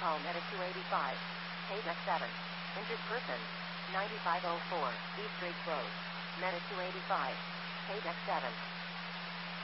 call Meta 285. Paydeck 7. Injured person. 9504 East Ridge Road. Meta 285. Paydeck 7.